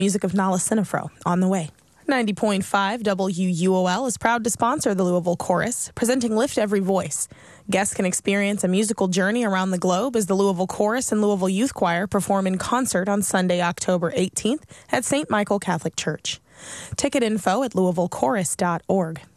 Music of Nala Cinefro on the way. 90.5 WUOL is proud to sponsor the Louisville Chorus, presenting Lift Every Voice. Guests can experience a musical journey around the globe as the Louisville Chorus and Louisville Youth Choir perform in concert on Sunday, October 18th at St. Michael Catholic Church. Ticket info at louisvillechorus.org.